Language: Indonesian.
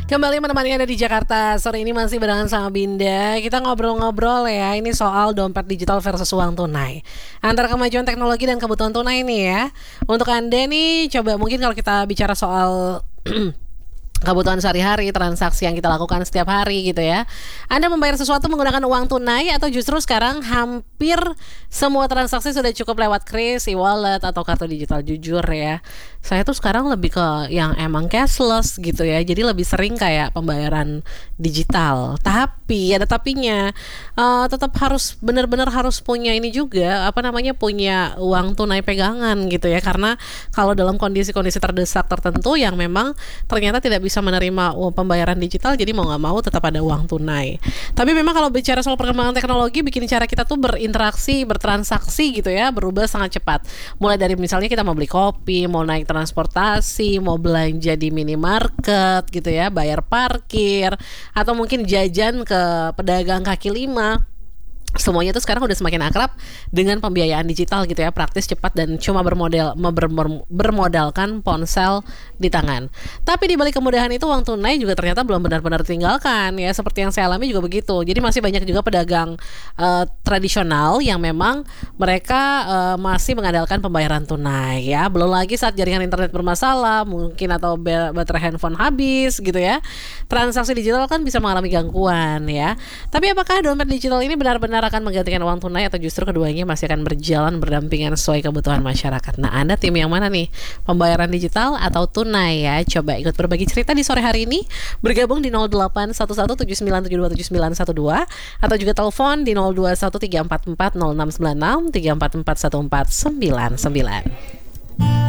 Kembali menemani Anda di Jakarta. Sore ini masih barengan sama Binda. Kita ngobrol-ngobrol ya. Ini soal dompet digital versus uang tunai. Antara kemajuan teknologi dan kebutuhan tunai nih ya. Untuk Anda nih, coba mungkin kalau kita bicara soal kebutuhan sehari-hari, transaksi yang kita lakukan setiap hari gitu ya. Anda membayar sesuatu menggunakan uang tunai atau justru sekarang hampir semua transaksi sudah cukup lewat kris, e-wallet atau kartu digital? Jujur ya, saya tuh sekarang lebih ke yang emang cashless gitu ya. Jadi lebih sering kayak pembayaran digital. Tapi ada tapinya, tetap harus benar-benar harus punya ini juga, punya uang tunai pegangan gitu ya. Karena kalau dalam kondisi-kondisi terdesak tertentu yang memang ternyata tidak bisa menerima pembayaran digital, jadi mau nggak mau tetap ada uang tunai. Tapi memang kalau bicara soal perkembangan teknologi, bikin cara kita tuh berinteraksi, bertransaksi gitu ya, berubah sangat cepat. Mulai dari misalnya kita mau beli kopi, mau naik transportasi, mau belanja di minimarket gitu ya, bayar parkir, atau mungkin jajan ke pedagang kaki lima. Semuanya tuh sekarang udah semakin akrab dengan pembiayaan digital gitu ya, praktis, cepat, dan cuma bermodalkan ponsel di tangan. Tapi di balik kemudahan itu, uang tunai juga ternyata belum benar-benar ditinggalkan ya. Seperti yang saya alami juga begitu. Jadi masih banyak juga pedagang tradisional yang memang mereka masih mengandalkan pembayaran tunai ya. Belum lagi saat jaringan internet bermasalah mungkin, atau baterai handphone habis gitu ya. Transaksi digital kan bisa mengalami gangguan ya. Tapi apakah dompet digital ini benar-benar akan menggantikan uang tunai, atau justru keduanya masih akan berjalan berdampingan sesuai kebutuhan masyarakat? Nah, Anda tim yang mana nih? Pembayaran digital atau tunai ya? Coba ikut berbagi cerita di sore hari ini. Bergabung di 081179727912 atau juga telepon di 0213440696 3441499.